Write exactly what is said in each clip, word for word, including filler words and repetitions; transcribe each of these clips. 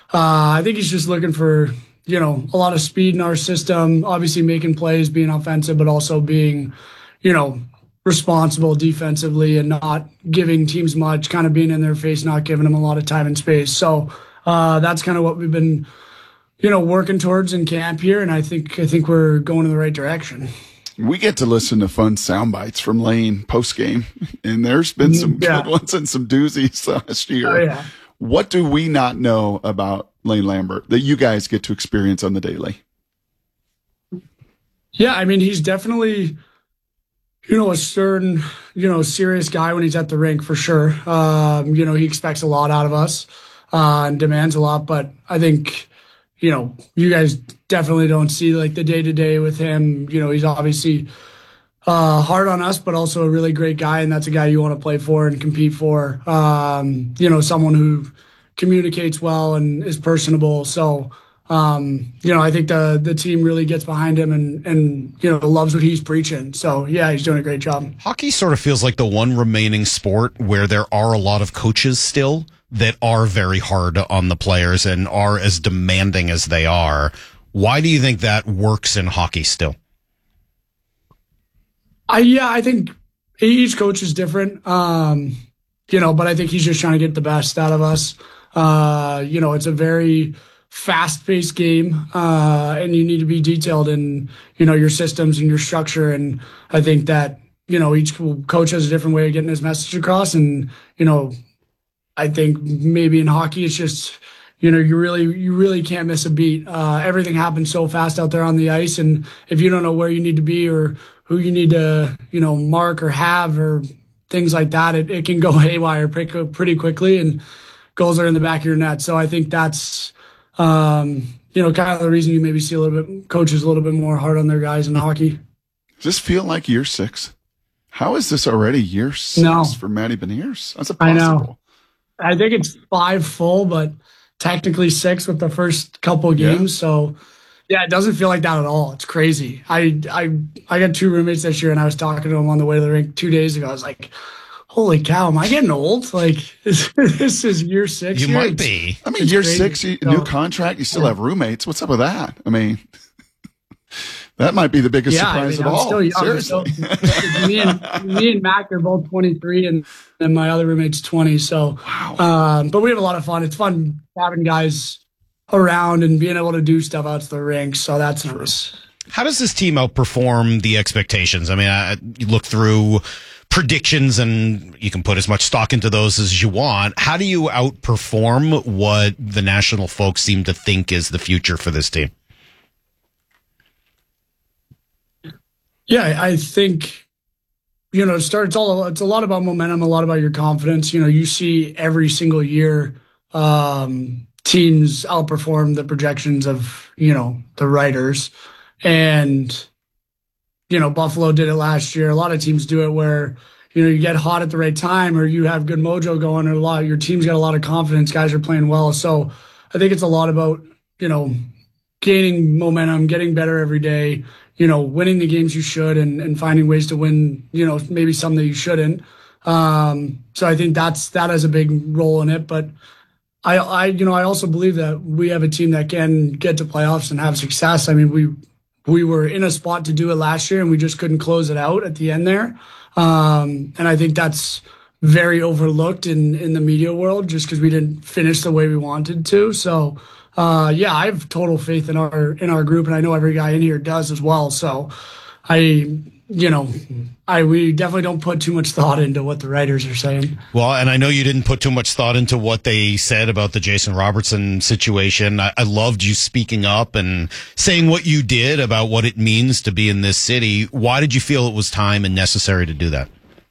Uh, I think he's just looking for, you know, a lot of speed in our system, obviously making plays, being offensive, but also being, you know, responsible defensively and not giving teams much, kind of being in their face, not giving them a lot of time and space. So uh, that's kind of what we've been, you know, working towards in camp here. And I think, I think we're going in the right direction. We get to listen to fun sound bites from Lane post game, and there's been some yeah. good ones and some doozies last year. Oh, yeah. What do we not know about Lane Lambert that you guys get to experience on the daily? Yeah, I mean, he's definitely, you know, a stern, you know, serious guy when he's at the rink for sure. Um, you know, he expects a lot out of us uh, and demands a lot, but I think, you know, you guys definitely don't see like the day to day with him. You know, he's obviously uh, hard on us, but also a really great guy. And that's a guy you want to play for and compete for. Um, you know, someone who communicates well and is personable. So, um, you know, I think the, the team really gets behind him and, and, you know, loves what he's preaching. So yeah, he's doing a great job. Hockey sort of feels like the one remaining sport where there are a lot of coaches still that are very hard on the players and are as demanding as they are. Why do you think that works in hockey still? I, yeah, I think each coach is different, um, you know, but I think he's just trying to get the best out of us. Uh, you know, it's a very fast-paced game, uh, and you need to be detailed in, you know, your systems and your structure. And I think that, you know, each coach has a different way of getting his message across. And, you know, I think maybe in hockey, it's just, you know, you really, you really can't miss a beat. Uh, everything happens so fast out there on the ice. And if you don't know where you need to be or who you need to, you know, mark or have or things like that, it, it can go haywire pretty, pretty quickly and goals are in the back of your net. So I think that's, um, you know, kind of the reason you maybe see a little bit, coaches a little bit more hard on their guys in hockey. Does this feel like year six? How is this already year six no. for Matty Beniers? How's it possible? I know. I think it's five full, but technically six with the first couple games. Yeah. So, yeah, it doesn't feel like that at all. It's crazy. I I I got two roommates this year, and I was talking to them on the way to the rink two days ago. I was like, holy cow, am I getting old? Like, this, this is year six. You year. might be. I mean, year crazy. six, you, so, new contract, you still yeah. have roommates. What's up with that? I mean, that might be the biggest yeah, surprise I mean, of I'm all. Still young, Seriously. So, me, and, me and Mac are both twenty-three, and, and my other roommate's twenty. So, wow. um, but we have a lot of fun. It's fun having guys around and being able to do stuff out to the rink. So that's nice. How does this team outperform the expectations? I mean, I, you look through predictions and you can put as much stock into those as you want. How do you outperform what the national folks seem to think is the future for this team? Yeah, I think, you know, it starts all, it's a lot about momentum, a lot about your confidence. You know, you see every single year um, teams outperform the projections of, you know, the writers. And, you know, Buffalo did it last year. A lot of teams do it where, you know, you get hot at the right time or you have good mojo going or a lot, your team's got a lot of confidence. Guys are playing well. So I think it's a lot about, you know, gaining momentum, getting better every day, you know, winning the games you should and, and finding ways to win, you know, maybe some that you shouldn't. Um, so I think that's, that has a big role in it. But I, I, you know, I also believe that we have a team that can get to playoffs and have success. I mean, we, we were in a spot to do it last year and we just couldn't close it out at the end there. Um, and I think that's very overlooked in, in the media world just because we didn't finish the way we wanted to. So, Uh, yeah, I have total faith in our in our group, and I know every guy in here does as well. So, I, you know, I we definitely don't put too much thought into what the writers are saying. Well, and I know you didn't put too much thought into what they said about the Jason Robertson situation. I, I loved you speaking up and saying what you did about what it means to be in this city. Why did you feel it was time and necessary to do that?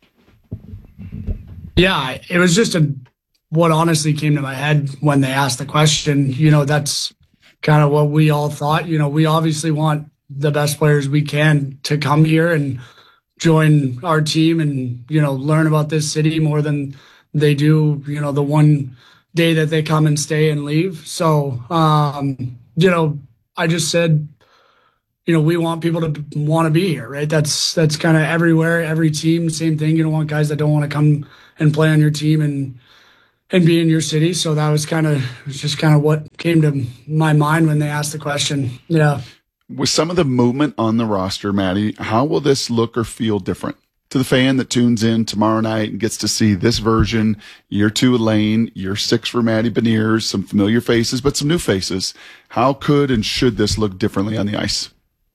Yeah, it was just a. What honestly came to my head when they asked the question. You know, that's kind of what we all thought. You know, we obviously want the best players we can to come here and join our team and, you know, learn about this city more than they do, you know, the one day that they come and stay and leave. So, um, you know, I just said, you know, we want people to want to be here, right? That's, that's kind of everywhere, every team, same thing. You don't want guys that don't want to come and play on your team and, and be in your city. So that was kind of just kind of what came to my mind when they asked the question. Yeah. With some of the movement on the roster, Maddie, how will this look or feel different to the fan that tunes in tomorrow night and gets to see this version, year two of Lane, year six for Maddie Beniers, some familiar faces, but some new faces? How could and should this look differently on the ice?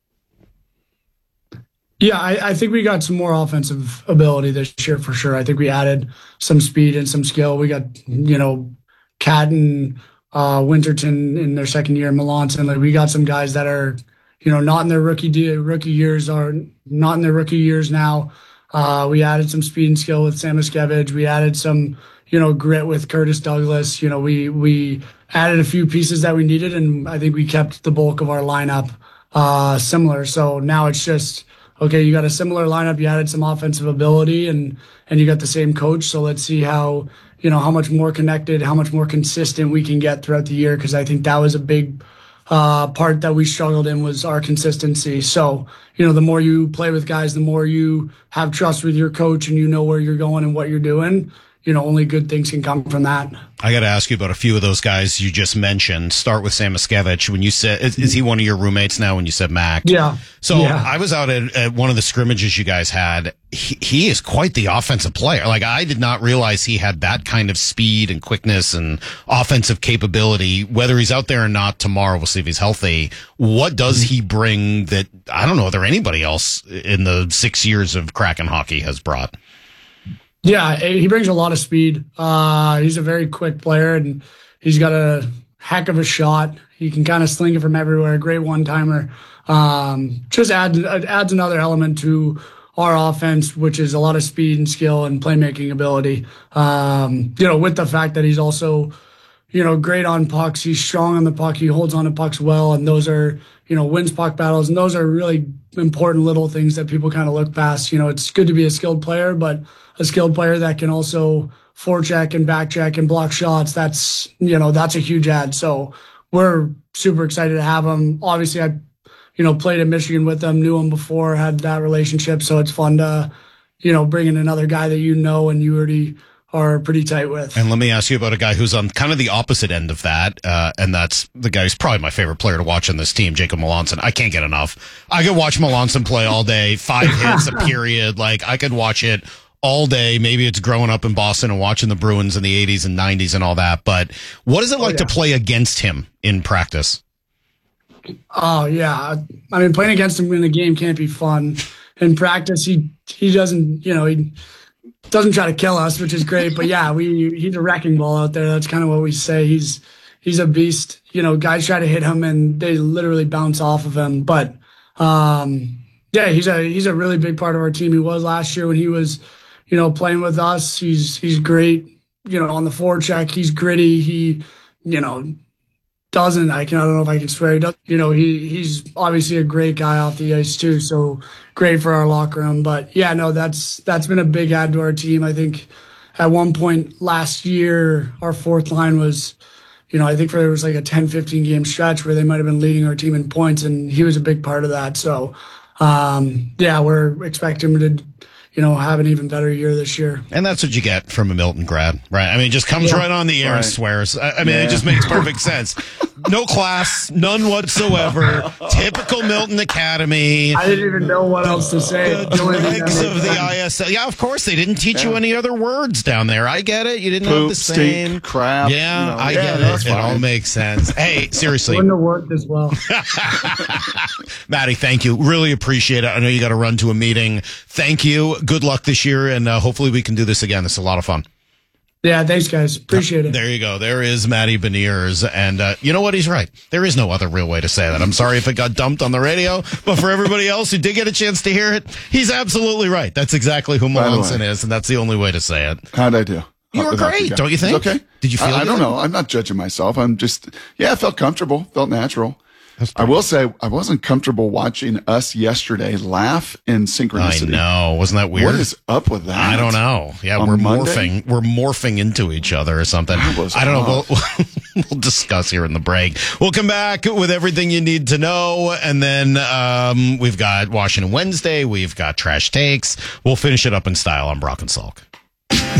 Yeah, I, I think we got some more offensive ability this year for sure. I think we added some speed and some skill. We got, you know, Cat and uh, Winterton in their second year, Melanson. Like, we got some guys that are, you know, not in their rookie de- rookie years, are not in their rookie years now. Uh, we added some speed and skill with Samoskevich. We added some, you know, grit with Curtis Douglas. You know, we we added a few pieces that we needed, and I think we kept the bulk of our lineup uh, similar. So now it's just, okay, you got a similar lineup. You added some offensive ability, and and you got the same coach. So let's see how, you know, how much more connected, how much more consistent we can get throughout the year, because I think that was a big uh, part that we struggled in, was our consistency. So, you know, the more you play with guys, the more you have trust with your coach and you know where you're going and what you're doing, you know, only good things can come from that. I got to ask you about a few of those guys you just mentioned. Start with Samoskevich. When you said, is, is he one of your roommates now when you said Mac? Yeah. So yeah. I was out at, at one of the scrimmages you guys had. He, he is quite the offensive player. Like, I did not realize he had that kind of speed and quickness and offensive capability. Whether he's out there or not tomorrow, we'll see if he's healthy. What does he bring that, I don't know, whether anybody else in the six years of Kraken hockey has brought? Yeah, he brings a lot of speed. Uh, he's a very quick player, and he's got a heck of a shot. He can kind of sling it from everywhere. Great one-timer. Um, just adds adds another element to our offense, which is a lot of speed and skill and playmaking ability. Um, you know, with the fact that he's also, you know, great on pucks. He's strong on the puck. He holds on to pucks well, and those are, you know, wins puck battles, and those are really important little things that people kind of look past. You know, it's good to be a skilled player, but a skilled player that can also forecheck and backcheck and block shots, that's, you know, that's a huge add. So we're super excited to have him. Obviously, I, you know, played in Michigan with him, knew him before, had that relationship. So it's fun to, you know, bring in another guy that you know and you already are pretty tight with. And let me ask you about a guy who's on kind of the opposite end of that, uh, and that's the guy who's probably my favorite player to watch on this team, Jacob Melanson. I can't get enough. I could watch Melanson play all day, five hits a period. Like, I could watch it all day. Maybe it's growing up in Boston and watching the Bruins in the eighties and nineties and all that. But what is it like oh, yeah. to play against him in practice? Oh, yeah. I mean, playing against him in a game can't be fun. In practice, he he doesn't, you know, he doesn't try to kill us, which is great. But yeah, we he's a wrecking ball out there. That's kind of what we say. He's he's a beast. You know, guys try to hit him and they literally bounce off of him. But um, yeah, he's a he's a really big part of our team. He was last year when he was, you know, playing with us. He's he's great. You know, on the forecheck, he's gritty. He, you know, doesn't I can I don't know if I can swear. He does. You know, he he's obviously a great guy off the ice too. So great for our locker room. But yeah, no, that's that's been a big add to our team. I think at one point last year, our fourth line was, you know, I think there was like a ten, fifteen game stretch where they might have been leading our team in points, and he was a big part of that. So um, yeah, we're expecting him to, you know, have an even better year this year. And that's what you get from a Milton grad, right? I mean, it just comes yeah. right on the air right. and swears. I, I mean, yeah. it just makes perfect sense. No class, none whatsoever. Typical Milton Academy. I didn't even know what else to say. The dregs of the I S L. Yeah, of course, they didn't teach yeah. you any other words down there. I get it. You didn't Poop, have the same. Stink, crap. Yeah, you know, I yeah, get it. It all makes sense. Hey, seriously. Wouldn't have worked as well. Maddie, thank you. Really appreciate it. I know you got to run to a meeting. Thank you. Good luck this year, and uh, hopefully we can do this again. This is a lot of fun. Yeah, thanks, guys. Appreciate it. There you go. There is Maddie Beniers. And uh, you know what? He's right. There is no other real way to say that. I'm sorry if it got dumped on the radio, but for everybody else who did get a chance to hear it, he's absolutely right. That's exactly who Melanson is, and that's the only way to say it. How'd I do? You were great, don't you think? It's okay. Did you feel I, I don't know. I'm not judging myself. I'm just, yeah, I felt comfortable, felt natural. I will say I wasn't comfortable watching us yesterday laugh in synchronicity. I know. Wasn't that weird? What is up with that? I don't know. Yeah, On we're Monday? morphing. We're morphing into each other or something. I don't know. We'll, we'll discuss here in the break. We'll come back with everything you need to know. And then um, we've got Washington Wednesday. We've got Trash Takes. We'll finish it up in style on Brock and Salk.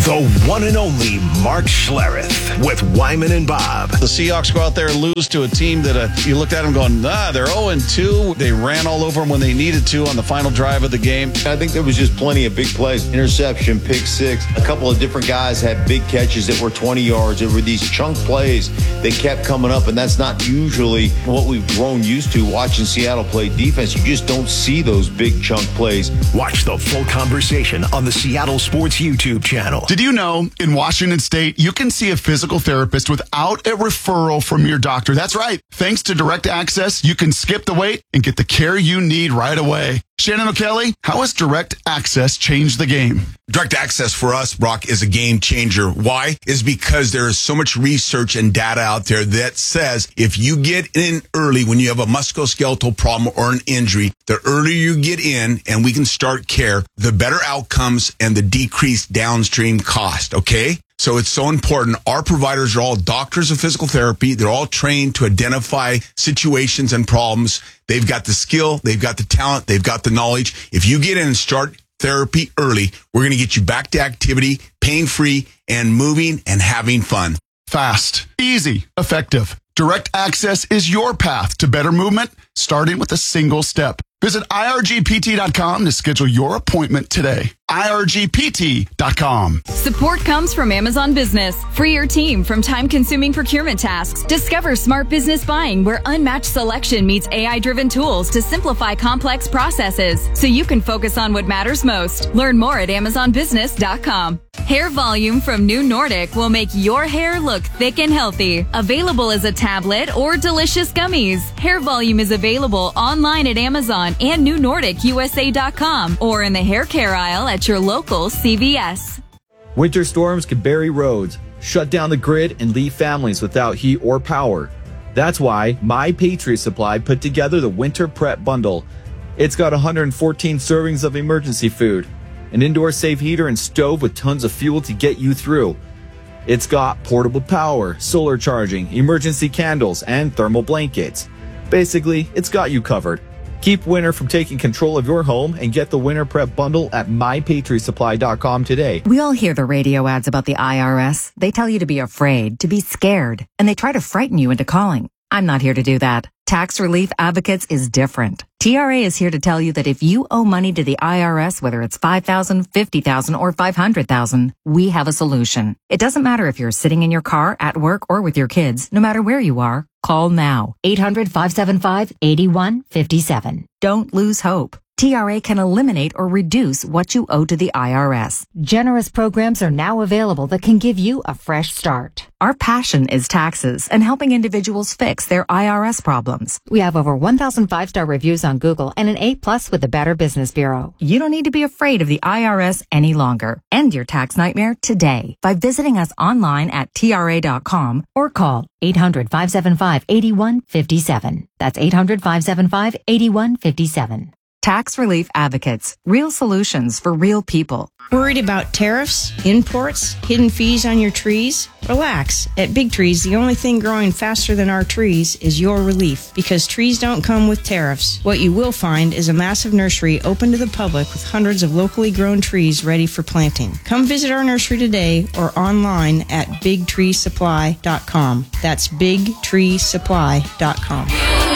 The one and only Mark Schlereth with Wyman and Bob. The Seahawks go out there and lose to a team that uh, you looked at them going, nah, they're oh and two. They ran all over them when they needed to on the final drive of the game. I think there was just plenty of big plays. Interception, pick six. A couple of different guys had big catches that were twenty yards. There were these chunk plays that kept coming up, and that's not usually what we've grown used to watching Seattle play defense. You just don't see those big chunk plays. Watch the full conversation on the Seattle Sports YouTube channel. Did you know in Washington State, you can see a physical therapist without a referral from your doctor? That's right. Thanks to Direct Access, you can skip the wait and get the care you need right away. Shannon O'Kelly, how has Direct Access changed the game? Direct Access for us, Brock, is a game changer. Why? Is because there is so much research and data out there that says if you get in early when you have a musculoskeletal problem or an injury, the earlier you get in and we can start care, the better outcomes and the decreased downstream cost, okay? So it's so important. Our providers are all doctors of physical therapy. They're all trained to identify situations and problems. They've got the skill. They've got the talent. They've got the knowledge. If you get in and start therapy early, we're going to get you back to activity, pain-free, and moving and having fun. Fast, easy, effective. Direct Access is your path to better movement, starting with a single step. Visit I R G P T dot com to schedule your appointment today. I R G P T dot com. Support comes from Amazon Business. Free your team from time-consuming procurement tasks. Discover smart business buying where unmatched selection meets A I-driven tools to simplify complex processes so you can focus on what matters most. Learn more at amazon business dot com. Hair Volume from New Nordic will make your hair look thick and healthy. Available as a tablet or delicious gummies. Hair Volume is available online at Amazon and new nordic U S A dot com or in the hair care aisle at your local C V S. Winter storms can bury roads, shut down the grid, and leave families without heat or power. That's why My Patriot Supply put together the Winter Prep Bundle. It's got one hundred fourteen servings of emergency food, an indoor safe heater and stove with tons of fuel to get you through. It's got portable power, solar charging, emergency candles, and thermal blankets. Basically, it's got you covered. Keep winter from taking control of your home and get the Winter Prep Bundle at my patriot supply dot com today. We all hear the radio ads about the I R S. They tell you to be afraid, to be scared, and they try to frighten you into calling. I'm not here to do that. Tax Relief Advocates is different. T R A is here to tell you that if you owe money to the I R S, whether it's five thousand dollars, fifty thousand dollars, or five hundred thousand dollars, we have a solution. It doesn't matter if you're sitting in your car, at work, or with your kids. No matter where you are, call now. eight hundred, five seven five, eight one five seven. Don't lose hope. T R A can eliminate or reduce what you owe to the I R S. Generous programs are now available that can give you a fresh start. Our passion is taxes and helping individuals fix their I R S problems. We have over one thousand five-star reviews on Google and an A plus with the Better Business Bureau. You don't need to be afraid of the I R S any longer. End your tax nightmare today by visiting us online at T R A dot com or call eight hundred, five seven five, eight one five seven. That's eight hundred, five seven five, eight one five seven. Tax Relief Advocates. Real solutions for real people. Worried about tariffs, imports, hidden fees on your trees? Relax. At Big Trees, the only thing growing faster than our trees is your relief, because trees don't come with tariffs. What you will find is a massive nursery open to the public with hundreds of locally grown trees ready for planting. Come visit our nursery today or online at big tree supply dot com. That's big tree supply dot com.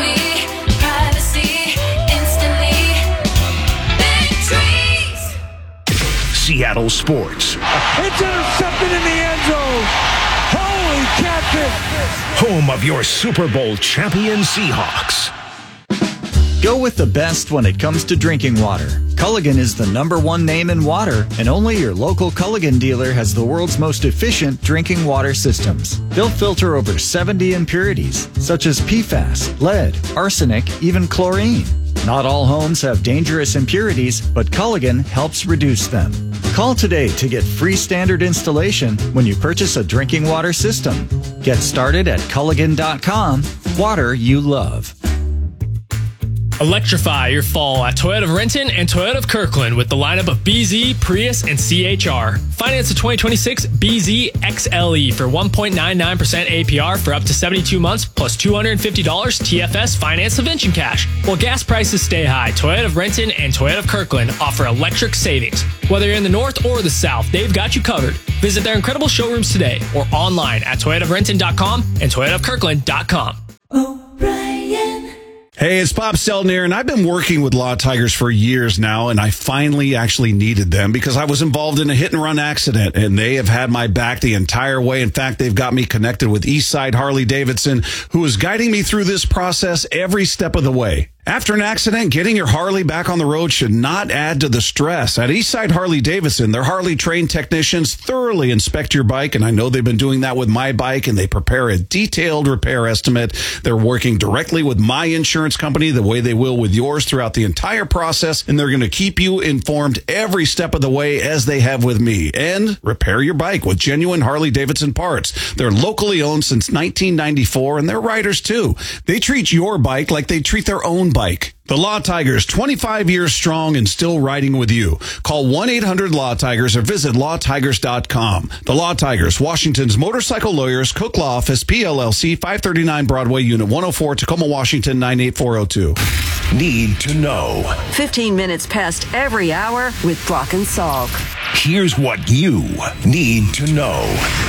Seattle Sports. It's intercepted in the end zone. Holy catfish. Home of your Super Bowl champion Seahawks. Go with the best when it comes to drinking water. Culligan is the number one name in water, and only your local Culligan dealer has the world's most efficient drinking water systems. They'll filter over seventy impurities, such as P FAS, lead, arsenic, even chlorine. Not all homes have dangerous impurities, but Culligan helps reduce them. Call today to get free standard installation when you purchase a drinking water system. Get started at Culligan dot com. Water you love. Electrify your fall at Toyota of Renton and Toyota of Kirkland with the lineup of B Z, Prius, and C H R. Finance the twenty twenty-six B Z X L E for one point nine nine percent A P R for up to seventy-two months plus two hundred fifty dollars T F S finance subvention cash. While gas prices stay high, Toyota of Renton and Toyota of Kirkland offer electric savings. Whether you're in the north or the south, they've got you covered. Visit their incredible showrooms today or online at toyota of renton dot com and toyota of kirkland dot com. Hey, it's Bob Stelton here, and I've been working with Law Tigers for years now, and I finally actually needed them because I was involved in a hit-and-run accident, and they have had my back the entire way. In fact, they've got me connected with Eastside Harley-Davidson, who is guiding me through this process every step of the way. After an accident, getting your Harley back on the road should not add to the stress. At Eastside Harley-Davidson, their Harley-trained technicians thoroughly inspect your bike, and I know they've been doing that with my bike, and they prepare a detailed repair estimate. They're working directly with my insurance company the way they will with yours throughout the entire process, and they're going to keep you informed every step of the way as they have with me. And repair your bike with genuine Harley-Davidson parts. They're locally owned since nineteen ninety-four, and they're riders too. They treat your bike like they treat their own bike. Bike. The Law Tigers, twenty-five years strong and still riding with you. Call one eight hundred Law Tigers or visit law tigers dot com. The Law Tigers, Washington's motorcycle lawyers, Cook Law Office, P L L C, five thirty-nine Broadway, Unit one oh four, Tacoma, Washington, nine eight four oh two. Need to know. fifteen minutes past every hour with Brock and Salk. Here's what you need to know.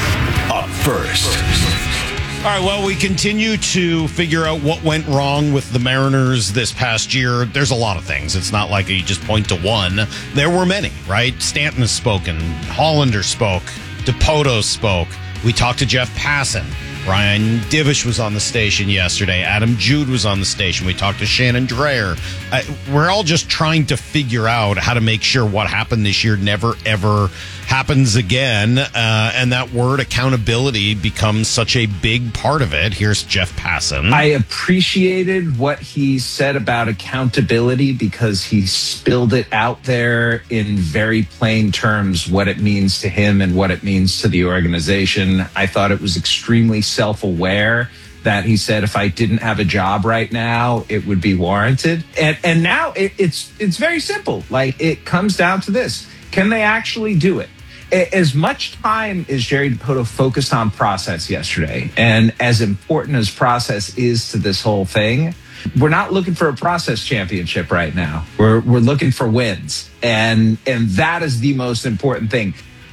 Up first. All right, well, we continue to figure out what went wrong with the Mariners this past year. There's a lot of things. It's not like you just point to one. There were many, right? Stanton has spoken. Hollander spoke. DePoto spoke. We talked to Jeff Passan. Ryan Divish was on the station yesterday. Adam Jude was on the station. We talked to Shannon Dreyer. Uh, we're all just trying to figure out how to make sure what happened this year never, ever happens again. Uh, and that word accountability becomes such a big part of it. Here's Jeff Passan. I appreciated what he said about accountability because he spilled it out there in very plain terms, what it means to him and what it means to the organization. I thought it was extremely self-aware that he said if I didn't have a job right now, it would be warranted. And and now it, it's it's very simple. Like, it comes down to this. Can they actually do it? As much time as Jerry DePoto focused on process yesterday, and as important as process is to this whole thing, we're not looking for a process championship right now. We're we're looking for wins. And and that is the most important thing.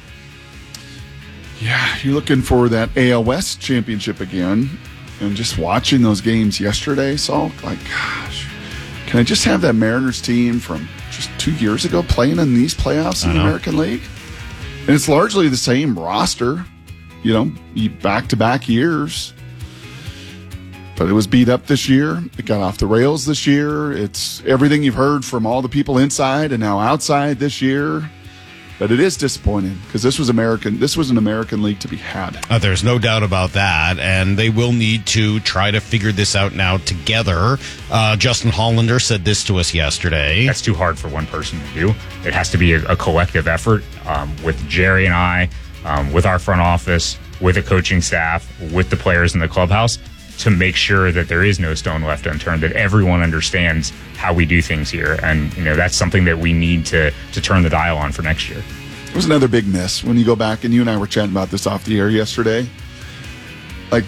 Yeah, you're looking for that A L West championship again. And just watching those games yesterday, Salk, like, gosh, can I just have that Mariners team from just two years ago playing in these playoffs in the American League? And it's largely the same roster, you know, back-to-back years. But it was beat up this year. It got off the rails this year. It's everything you've heard from all the people inside and now outside this year. But it is disappointing because this was American. This was an American League to be had. Uh, there's no doubt about that, and they will need to try to figure this out now together. Uh, Justin Hollander said this to us yesterday. That's too hard for one person to do. It has to be a, a collective effort um, with Jerry and I, um, with our front office, with the coaching staff, with the players in the clubhouse, to make sure that there is no stone left unturned, that everyone understands how we do things here. And, you know, that's something that we need to to turn the dial on for next year. It was another big miss when you go back, and you and I were chatting about this off the air yesterday. Like,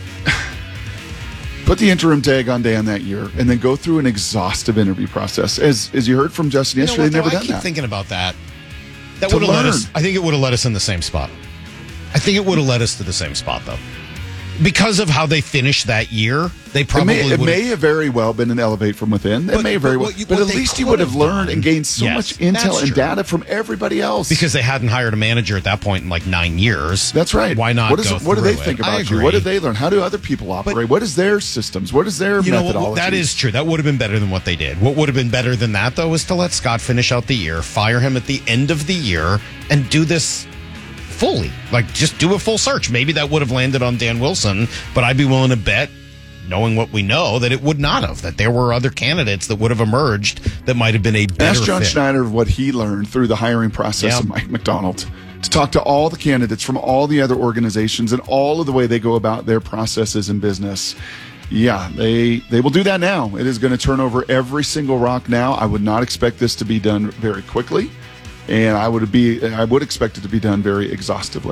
put the interim tag on Dan that year and then go through an exhaustive interview process. As as you heard from Justin yesterday, you know they've never though? done I keep that. thinking about that. That To would have led learn. us. I think it would have led us in the same spot. I think it would have led us to the same spot, though. Because of how they finished that year, they probably it may, it would may have very well been an elevate from within. It But- may but very well, what you- but what at they least you could would have have learned done- and gained so Yes, much that's intel and true. data from everybody else. because they hadn't hired a manager at that point in like nine years. That's right. Why not? What, is, go what do they through think it? I about you? agree. What did they learn? How do other people operate? what is their systems? What is their You know, methodology? that is true. That would have been better than what they did. What would have been better than that, though, is to let Scott finish out the year, fire him at the end of the year, and do this fully. Like, just do a full search. Maybe that would have landed on Dan Wilson, but I'd be willing to bet, knowing what we know, that it would not have, that there were other candidates that would have emerged that might have been a better Ask John fit. Schneider of what he learned through the hiring process Yeah. of Mike McDonald. To talk to all the candidates from all the other organizations and all of the way they go about their processes in business. Yeah, they they will do that now. It is going to turn over every single rock now. I would not expect this to be done very quickly, and I would be I would expect it to be done very exhaustively.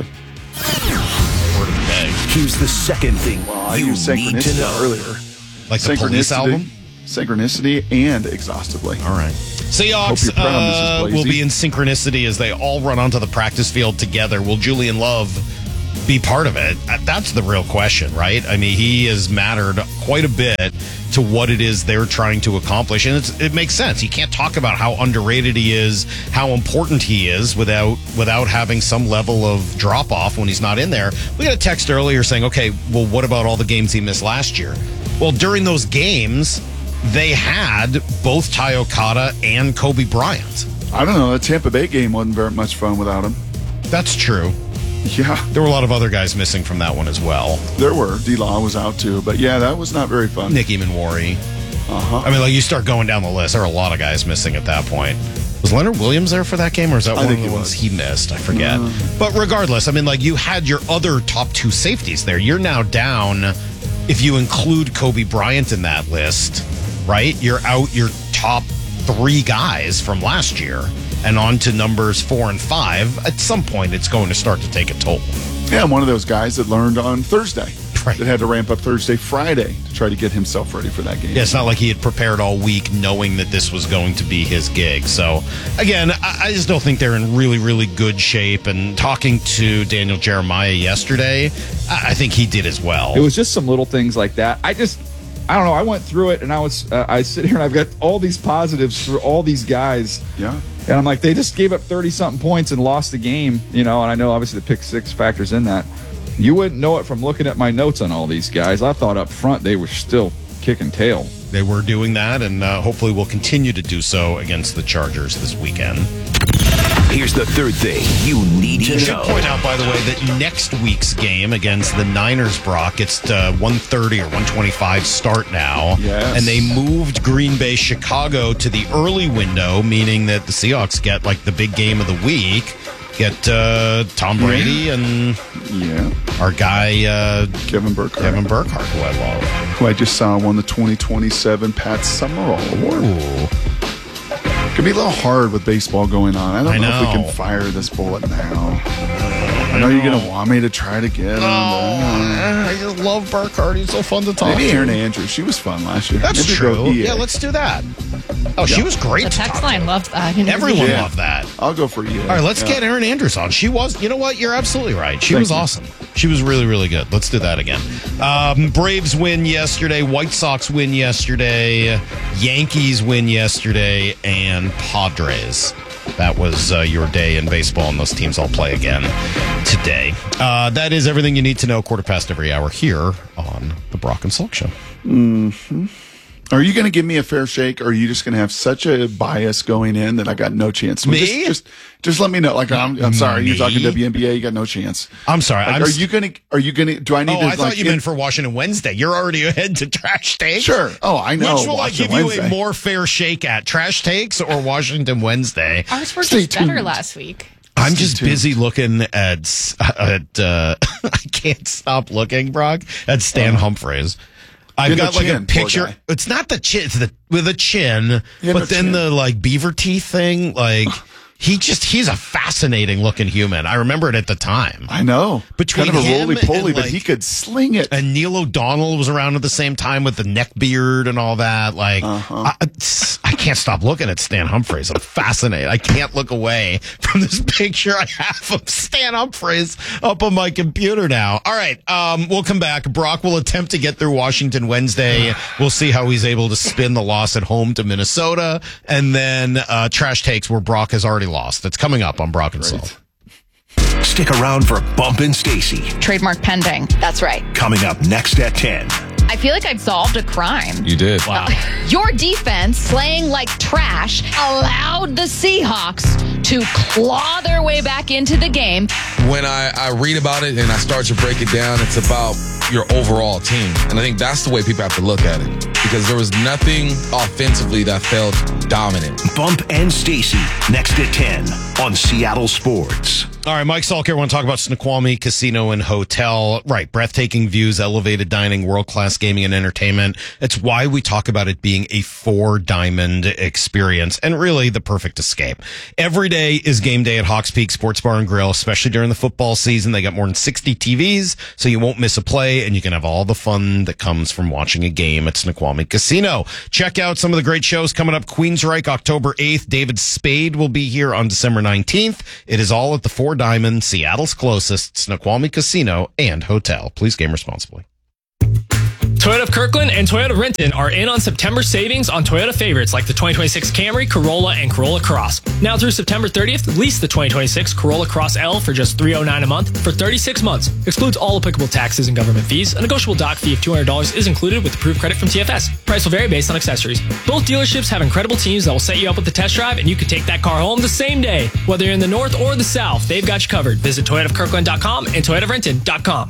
Word of the day. Here's the second thing Well, I you used need to synchronicity know. earlier. Like the Police album? Synchronicity and exhaustively. All right. Seahawks Hope you're proud, uh, Missus will Blasey. be in synchronicity as they all run onto the practice field together. Will Julian Love be part of it? Uh, That's the real question, right? I mean, he has mattered quite a bit to what it is they're trying to accomplish. And it's, it makes sense. You can't talk about how underrated he is, how important he is without without having some level of drop-off when he's not in there. We got a text earlier saying, okay, well, what about all the games he missed last year? Well, during those games, they had both Ty Okada and Kobe Bryant. I don't know. The Tampa Bay game wasn't very much fun without him. That's true. Yeah. There were a lot of other guys missing from that one as well. There were. D-Law was out too. But yeah, that was not very fun. Nicky Manwari. Uh-huh. I mean, like, you start going down the list, there are a lot of guys missing at that point. Was Leonard Williams there for that game, or is that I one think of the he ones was. he missed? I forget. Uh. But regardless, I mean, like, you had your other top two safeties there. You're now down, if you include Kobe Bryant in that list, right? You're out your top three guys from last year and on to numbers four and five. At some point, it's going to start to take a toll. Yeah, I'm one of those guys that learned on Thursday. Right. That had to ramp up Thursday, Friday to try to get himself ready for that game. Yeah, it's not like he had prepared all week knowing that this was going to be his gig. So, again, I, I just don't think they're in really, really good shape. And talking to Daniel Jeremiah yesterday, I, I think he did as well. It was just some little things like that. I just, I don't know. I went through it, and I was, uh, I sit here and I've got all these positives for all these guys. Yeah. And I'm like, they just gave up thirty something points and lost the game, you know. And I know obviously the pick six factors in that. You wouldn't know it from looking at my notes on all these guys. I thought up front they were still kicking tail. They were doing that, and uh, hopefully will continue to do so against the Chargers this weekend. Here's the third thing you need to I should know. point out, by the way, that next week's game against the Niners, Brock, it's uh, one thirty or one twenty-five start now. Yes. And they moved Green Bay, Chicago to the early window, meaning that the Seahawks get like the big game of the week. Get uh, Tom Brady and yeah, our guy uh, Kevin Burkhardt. Kevin Burkhardt, who I love. Who I just saw won the twenty twenty-seven Pat Summerall Award. Ooh. Could be a little hard with baseball going on. I don't I know, if we know. can fire this bullet now. I know you're going to want me to try to get him. but, uh, I just love Burkhardt. He's so fun to talk Maybe to. Aaron Andrews. She was fun last year. That's Maybe true. go E A. Yeah, let's do that. Oh, she Yeah. was great The to text talk line to. loved that. Interview. Everyone Yeah. loved that. I'll go for E A. All right, let's Yeah. get Erin Andrews on. She was, you know what? You're absolutely right. She Thank was you. awesome. She was really, really good. Let's do that again. Um, Braves win yesterday. White Sox win yesterday. Yankees win yesterday. And Padres. That was uh, your day in baseball, and those teams all play again today. Uh, that is everything you need to know. Quarter past every hour here on the Brock and Salk Show. Mm-hmm. Are you going to give me a fair shake, or are you just going to have such a bias going in that I got no chance? Me? Just, just, just let me know. Like, I'm, I'm sorry, Me? you're talking W N B A, you got no chance. I'm sorry. Like, I'm are s- you going to? Are you going to? Do I need Oh, to? I thought like, you in- meant for Washington Wednesday. You're already ahead to Trash Takes. Sure. Oh, I know. Which will I Washington give you Wednesday. a more fair shake at? Trash Takes or Washington Wednesday? Ours were Stay just better tuned. last week. I'm Stay just tuned. busy looking at at. Uh, I can't stop looking, Brock, at Stan Humphreys. I've He had got no like chin, a poor picture. guy. It's not the chin. It's the with a chin, He had but no then chin. the like beaver teeth thing. Like he just he's a fascinating looking human. I remember it at the time. I know. Between kind of a him roly poly, and, but like- he could sling it. And Neil O'Donnell was around at the same time with the neck beard and all that. Like, Uh-huh. I, it's- I can't stop looking at Stan Humphreys. I'm fascinated. I can't look away from this picture I have of Stan Humphreys up on my computer now. All right, um, we'll come back. Brock will attempt to get through Washington Wednesday. We'll see how he's able to spin the loss at home to Minnesota. And then uh, Trash Takes, where Brock has already lost. That's coming up on Brock and Salt. Stick around for Bump and Stacy. Trademark pending. That's right. Coming up next at ten. I feel like I've solved a crime. You did. Wow. Your defense, playing like trash, allowed the Seahawks to claw their way back into the game. When I, I read about it and I start to break it down, it's about your overall team. And I think that's the way people have to look at it. Because there was nothing offensively that felt dominant. Bump and Stacy next at ten on Seattle Sports. All right, Mike Salk here. I want to talk about Snoqualmie Casino and Hotel. Right, breathtaking views, elevated dining, world-class gaming and entertainment. It's why we talk about it being a four-diamond experience and really the perfect escape. Every day is game day at Hawks Peak Sports Bar and Grill, especially during the football season. They got more than sixty T Vs, so you won't miss a play, and you can have all the fun that comes from watching a game at Snoqualmie Casino. Check out some of the great shows coming up. Queensryche, October eighth. David Spade will be here on December nineteenth. It is all at the Four Diamond, Seattle's closest, Snoqualmie Casino and Hotel. Please game responsibly. Toyota of Kirkland and Toyota of Renton are in on September savings on Toyota favorites like the twenty twenty-six Camry, Corolla, and Corolla Cross. Now through September thirtieth, lease the twenty twenty-six Corolla Cross L for just three hundred nine dollars a month for thirty-six months. Excludes all applicable taxes and government fees. A negotiable dock fee of two hundred dollars is included with approved credit from T F S. Price will vary based on accessories. Both dealerships have incredible teams that will set you up with a test drive, and you can take that car home the same day. Whether you're in the north or the south, they've got you covered. Visit Toyota of Kirkland dot com and Toyota of Renton dot com.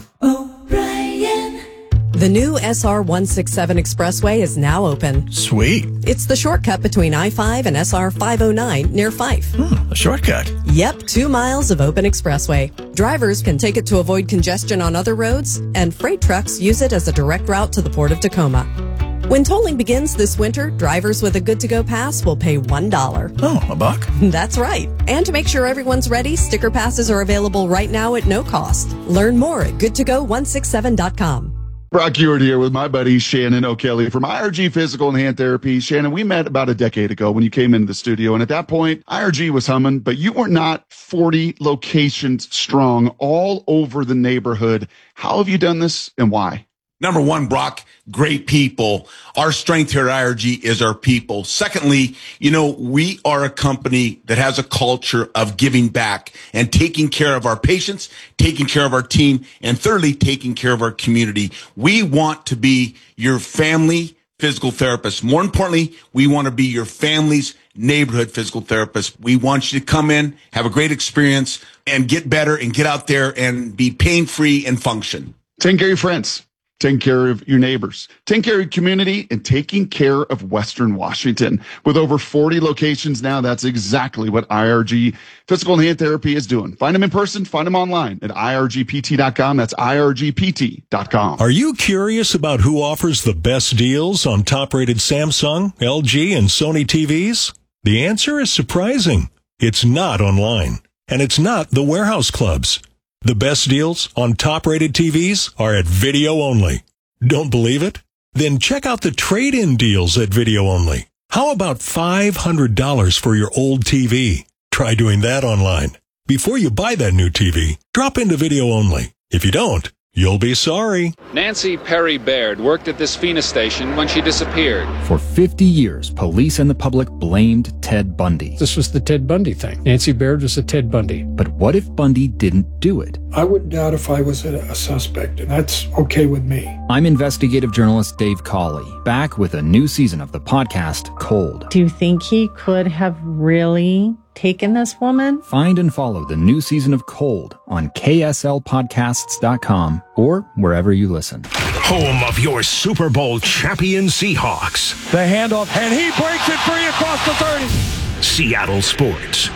The new S R one sixty-seven Expressway is now open. Sweet. It's the shortcut between I five and S R five oh nine near Fife. Hmm, a shortcut. Yep, two miles of open expressway. Drivers can take it to avoid congestion on other roads, and freight trucks use it as a direct route to the Port of Tacoma. When tolling begins this winter, drivers with a good-to-go pass will pay one dollar. Oh, a buck? That's right. And to make sure everyone's ready, sticker passes are available right now at no cost. Learn more at good to go one sixty-seven dot com. Brock Ewart here with my buddy Shannon O'Kelly from I R G Physical and Hand Therapy. Shannon, we met about a decade ago when you came into the studio, and at that point, I R G was humming, but you were not forty locations strong all over the neighborhood. How have you done this, and why? Number one, Brock, great people. Our strength here at I R G is our people. Secondly, you know, we are a company that has a culture of giving back and taking care of our patients, taking care of our team, and thirdly, taking care of our community. We want to be your family physical therapist. More importantly, we want to be your family's neighborhood physical therapist. We want you to come in, have a great experience, and get better and get out there and be pain-free and function. Take care of your friends. Taking care of your neighbors, taking care of your community, and taking care of Western Washington. With over forty locations now, that's exactly what I R G Physical and Hand Therapy is doing. Find them in person, find them online at I R G P T dot com. That's I R G P T dot com. Are you curious about who offers the best deals on top-rated Samsung, L G, and Sony T Vs? The answer is surprising. It's not online, and it's not the warehouse clubs. The best deals on top-rated T Vs are at Video Only. Don't believe it? Then check out the trade-in deals at Video Only. How about five hundred dollars for your old T V? Try doing that online. Before you buy that new T V, drop into Video Only. If you don't, you'll be sorry. Nancy Perry Baird worked at this Phoenix station when she disappeared. For fifty years, police and the public blamed Ted Bundy. This was the Ted Bundy thing. Nancy Baird was a Ted Bundy. But what if Bundy didn't do it? I wouldn't doubt if I was a, a suspect, and that's okay with me. I'm investigative journalist Dave Cawley, back with a new season of the podcast, Cold. Do you think he could have really taken this woman? Find and follow the new season of Cold on K S L podcasts dot com or wherever you listen. Home of your Super Bowl champion Seahawks. The handoff, and he breaks it free across the thirty. Seattle Sports.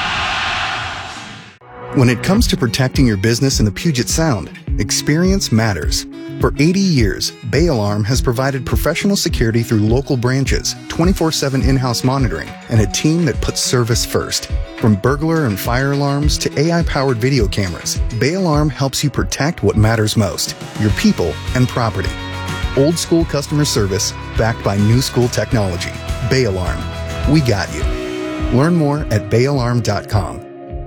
When it comes to protecting your business in the Puget Sound, experience matters. For eighty years, Bay Alarm has provided professional security through local branches, twenty-four seven in-house monitoring, and a team that puts service first. From burglar and fire alarms to A I-powered video cameras, Bay Alarm helps you protect what matters most, your people and property. Old school customer service backed by new school technology. Bay Alarm. We got you. Learn more at bay alarm dot com.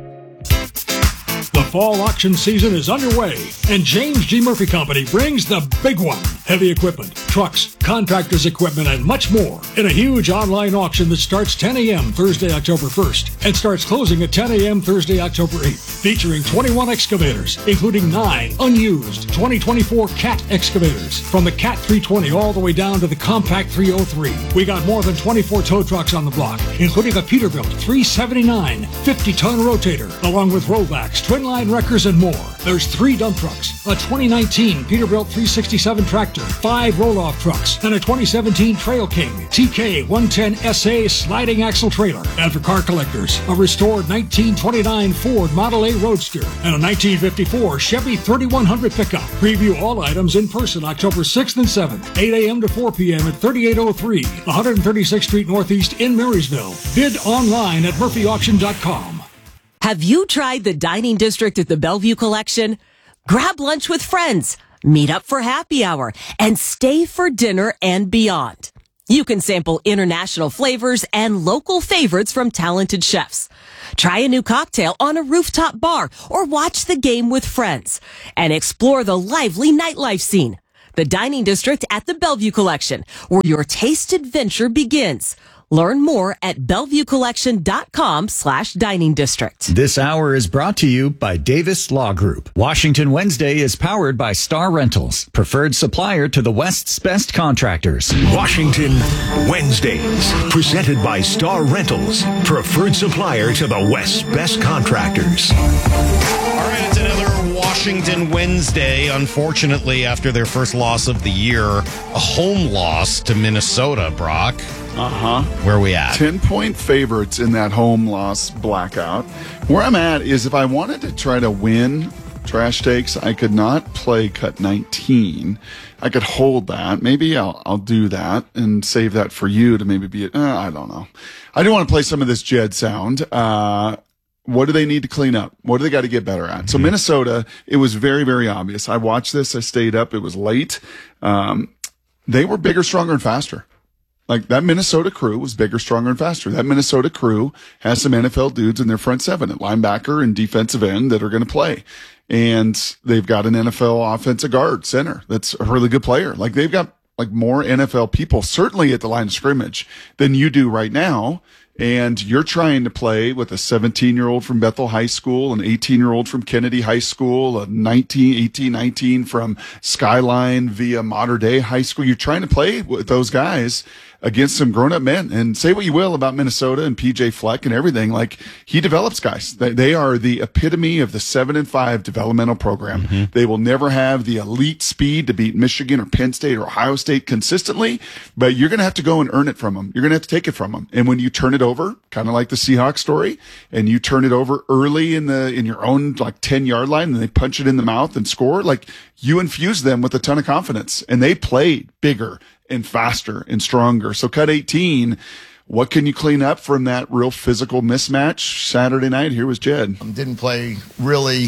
The fall auction season is underway, and James G. Murphy Company brings the big one. Heavy equipment, trucks, contractors' equipment, and much more in a huge online auction that starts ten a.m. Thursday, October first, and starts closing at ten a.m. Thursday, October eighth, featuring twenty-one excavators, including nine unused twenty twenty-four Cat excavators, from the Cat three twenty all the way down to the Compact three oh three. We got more than twenty-four tow trucks on the block, including a Peterbilt three seventy-nine fifty-ton rotator, along with rollbacks, twin line line wreckers, and more. There's three dump trucks, a twenty nineteen Peterbilt three sixty-seven tractor, five roll-off trucks, and a twenty seventeen Trail King T K one ten S A sliding axle trailer. And for car collectors, a restored nineteen twenty-nine Ford Model A Roadster and a nineteen fifty-four Chevy thirty-one hundred pickup. Preview all items in person October sixth and seventh, eight a.m. to four p.m. at thirty-eight oh three, one thirty-sixth Street Northeast in Marysville. Bid online at murphy auction dot com. Have you tried the dining district at the Bellevue Collection? Grab lunch with friends, meet up for happy hour, and stay for dinner and beyond. You can sample international flavors and local favorites from talented chefs. Try a new cocktail on a rooftop bar or watch the game with friends and explore the lively nightlife scene. The Dining District at the Bellevue Collection, where your taste adventure begins. Learn more at bellevue collection dot com slash dining district. This hour is brought to you by Davis Law Group. Washington Wednesday is powered by Star Rentals, preferred supplier to the West's best contractors. Washington Wednesdays, presented by Star Rentals, preferred supplier to the West's best contractors. All right, it's another Washington Wednesday. Unfortunately, after their first loss of the year, a home loss to Minnesota, Brock. Uh-huh. Where are we at? ten-point favorites in that home loss blackout. Where I'm at is if I wanted to try to win trash takes, I could not play cut nineteen. I could hold that. Maybe I'll I'll do that and save that for you to maybe be, uh, I don't know. I do want to play some of this Jed sound. Uh, what do they need to clean up? What do they got to get better at? So Minnesota, it was very, very obvious. I watched this. I stayed up. It was late. Um, they were bigger, stronger, and faster. Like, that Minnesota crew was bigger, stronger, and faster. That Minnesota crew has some N F L dudes in their front seven at linebacker and defensive end that are going to play. And they've got an N F L offensive guard center that's a really good player. Like, they've got like more N F L people, certainly at the line of scrimmage, than you do right now. And you're trying to play with a seventeen-year-old from Bethel High School, an eighteen-year-old from Kennedy High School, a nineteen, eighteen, nineteen from Skyline via Mater Dei High School. You're trying to play with those guys against some grown-up men. And say what you will about Minnesota and P J Fleck and everything, like, he develops guys. They, they are the epitome of the seven and five developmental program. Mm-hmm. They will never have the elite speed to beat Michigan or Penn State or Ohio State consistently, but you're going to have to go and earn it from them. You're going to have to take it from them. And when you turn it over, kind of like the Seahawks story, and you turn it over early in the in your own like ten-yard line, and they punch it in the mouth and score, like, you infuse them with a ton of confidence. And they played bigger and faster and stronger. So cut eighteen, what can you clean up from that real physical mismatch Saturday night? Here was Jed. Didn't play really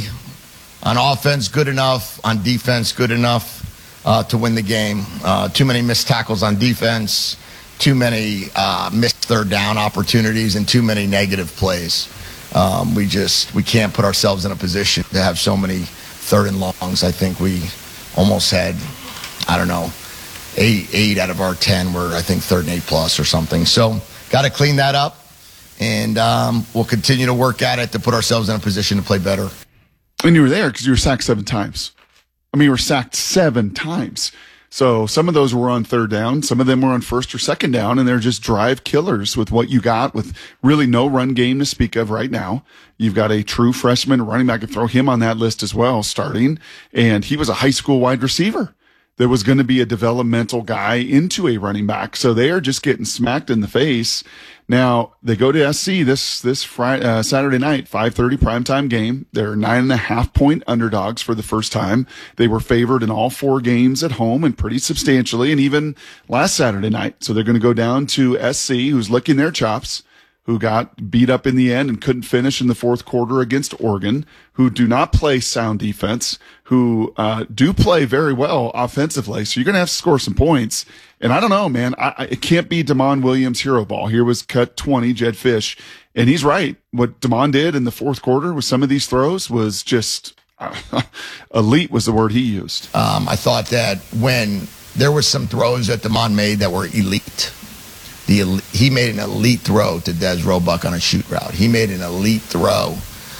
on offense good enough, on defense good enough uh, to win the game. Uh, too many missed tackles on defense, too many uh, missed third down opportunities, and too many negative plays. Um, we just, we can't put ourselves in a position to have so many third and longs. I think we almost had, I don't know, Eight, eight out of our ten were, I think, third and eight plus or something. So got to clean that up, and um, we'll continue to work at it to put ourselves in a position to play better. And you were there because you were sacked seven times. I mean, you were sacked seven times. So some of those were on third down. Some of them were on first or second down, and they're just drive killers with what you got, with really no run game to speak of right now. You've got a true freshman running back, and throw him on that list as well, starting. And he was a high school wide receiver. There was going to be a developmental guy into a running back. So they are just getting smacked in the face. Now, they go to S C this this Friday, uh, Saturday night, five thirty primetime game. They're nine and a half point underdogs for the first time. They were favored in all four games at home and pretty substantially, and even last Saturday night. So they're going to go down to S C, who's licking their chops, who got beat up in the end and couldn't finish in the fourth quarter against Oregon, who do not play sound defense, who uh, do play very well offensively. So you're going to have to score some points. And I don't know, man. I, I, it can't be Damon Williams' hero ball. Here was cut twenty, Jed Fish. And he's right. What Damon did in the fourth quarter with some of these throws was just uh, elite was the word he used. Um, I thought that when there was some throws that Damon made that were elite, The, he made an elite throw to Des Roebuck on a shoot route. He made an elite throw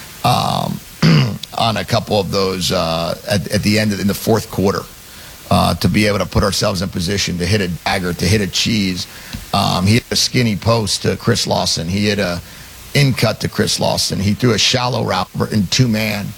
um, on a couple of those uh, at, at the end of in the fourth quarter uh, to be able to put ourselves in position to hit a dagger, to hit a cheese. Um, he hit a skinny post to Chris Lawson. He hit a in cut to Chris Lawson. He threw a shallow route in two man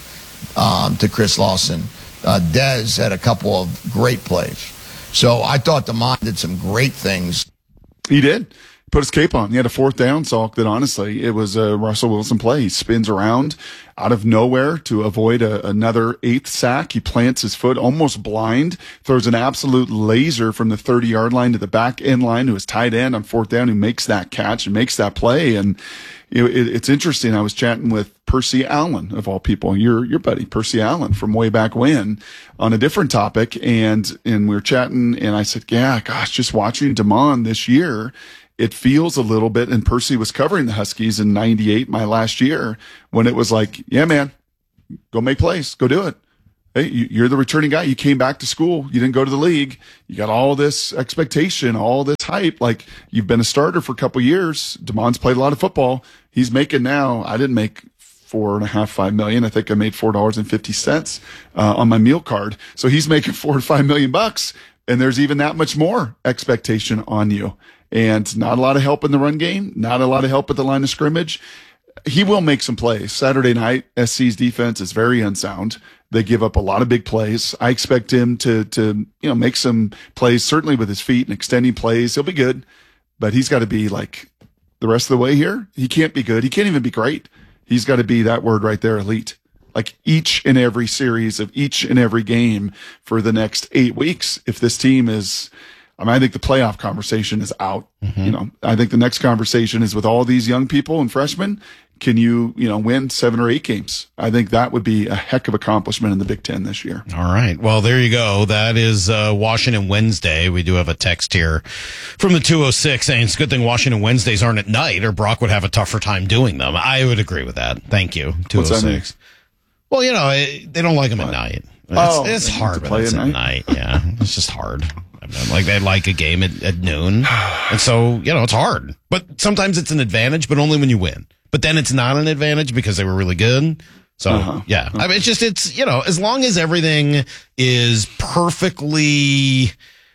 um, to Chris Lawson. Uh, Dez had a couple of great plays. So I thought DeMond did some great things. He did. Put his cape on. He had a fourth down, Salk, that honestly, it was a Russell Wilson play. He spins around out of nowhere to avoid a, another eighth sack. He plants his foot almost blind, throws an absolute laser from the thirty-yard line to the back end line to his tight end on fourth down, who makes that catch and makes that play. And it, it, it's interesting. I was chatting with Percy Allen, of all people, your your buddy, Percy Allen, from way back when, on a different topic. And, and we were chatting, and I said, yeah, gosh, just watching DeMond this year, it feels a little bit, and Percy was covering the Huskies in ninety-eight, my last year, when it was like, yeah, man, go make plays, go do it. Hey, you're the returning guy. You came back to school. You didn't go to the league. You got all this expectation, all this hype. Like, you've been a starter for a couple years. DeMond's played a lot of football. He's making now, I didn't make four and a half, five million. I think I made four dollars and fifty cents uh, on my meal card. So he's making four to five million bucks. And there's even that much more expectation on you. And not a lot of help in the run game, not a lot of help at the line of scrimmage. He will make some plays. Saturday night, S C's defense is very unsound. They give up a lot of big plays. I expect him to, to, you know, make some plays, certainly with his feet and extending plays. He'll be good, but he's got to be like the rest of the way here. He can't be good. He can't even be great. He's got to be that word right there, elite. Like each and every series of each and every game for the next eight weeks. If this team is, I mean, I think the playoff conversation is out. Mm-hmm. You know, I think the next conversation is with all these young people and freshmen. Can you, you know, win seven or eight games? I think that would be a heck of accomplishment in the Big Ten this year. All right. Well, there you go. That is uh, Washington Wednesday. We do have a text here from the two oh six saying it's a good thing Washington Wednesdays aren't at night or Brock would have a tougher time doing them. I would agree with that. Thank you, two oh six. What's that mean? Well, you know, it, they don't like them what? at night. It's, oh, it's hard to play at night. night. Yeah, it's just hard. I mean, like they like a game at, at noon, and so you know it's hard. But sometimes it's an advantage, but only when you win. But then it's not an advantage because they were really good. So uh-huh. yeah, I mean, it's just it's you know as long as everything is perfectly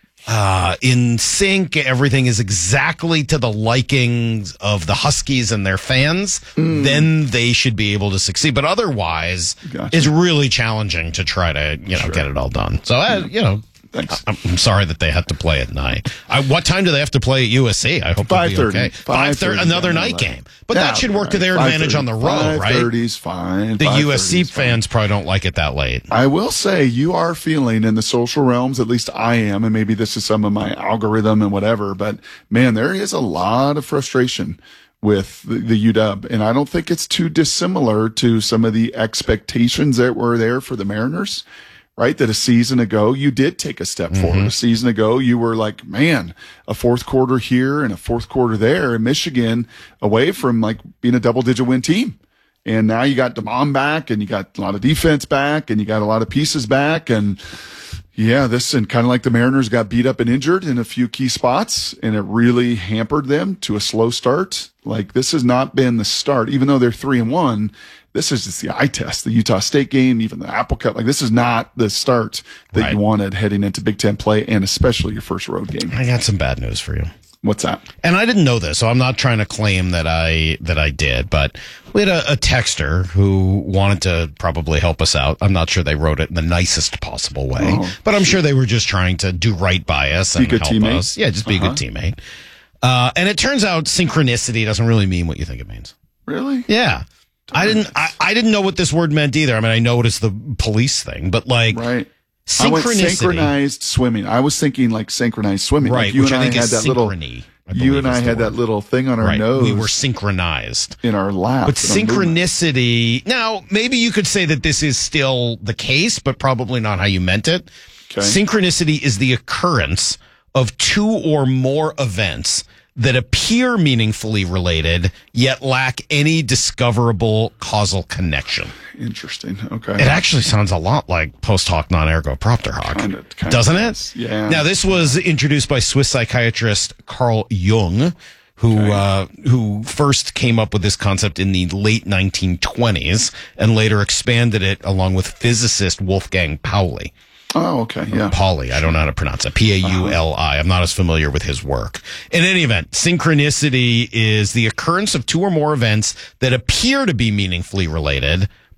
uh, in sync, everything is exactly to the likings of the Huskies and their fans, mm. then they should be able to succeed. But otherwise, gotcha. It's really challenging to try to you know sure. get it all done. So uh, you know. Thanks. I'm sorry that they had to play at night. I, what time do they have to play at U S C? I hope five thirty. Okay. five thirty, another night game. But yeah, that should work right. to their advantage on the road, right? five thirty's fine. The U S C fans probably don't like it that late. I will say you are feeling in the social realms, at least I am, and maybe this is some of my algorithm and whatever, but man, there is a lot of frustration with the, the U W, and I don't think it's too dissimilar to some of the expectations that were there for the Mariners. Right? That a season ago, you did take a step mm-hmm. forward. A season ago, you were like, man, a fourth quarter here and a fourth quarter there in Michigan away from like being a double digit win team. And now you got DeMond back and you got a lot of defense back and you got a lot of pieces back. And yeah, this and kind of like the Mariners got beat up and injured in a few key spots and it really hampered them to a slow start. Like this has not been the start, even though they're three and one. This is just the eye test, the Utah State game, even the Apple Cup. Like this is not the start that right. you wanted heading into Big Ten play and especially your first road game. I got some bad news for you. What's that? And I didn't know this, so I'm not trying to claim that I that I did, but we had a, a texter who wanted to probably help us out. I'm not sure they wrote it in the nicest possible way, oh, but I'm sure they were just trying to do right by us and help teammate. us. Yeah, just be uh-huh. a good teammate. Uh, and it turns out synchronicity doesn't really mean what you think it means. Really? Yeah. I didn't. I, I didn't know what this word meant either. I mean, I know it is the police thing, but like right. synchronicity. I went synchronized swimming. I was thinking like synchronized swimming. Right. Like you which and I I, think had is that synchrony, little. You and I had word. that little thing on our right. nose. We were synchronized in our lap. But synchronicity. Now, maybe you could say that this is still the case, but probably not how you meant it. Okay. Synchronicity is the occurrence of two or more events that appear meaningfully related, yet lack any discoverable causal connection. Interesting. Okay. It actually sounds a lot like post hoc non ergo propter hoc. Kind of, kind doesn't of it? Yeah. Now, this was introduced by Swiss psychiatrist Carl Jung, who okay. uh, who first came up with this concept in the late nineteen twenties and later expanded it along with physicist Wolfgang Pauli. Oh, okay, yeah. Pauli, I don't know how to pronounce it. P A U L I. I'm not as familiar with his work. In any event, synchronicity is the occurrence of two or more events that appear to be meaningfully related,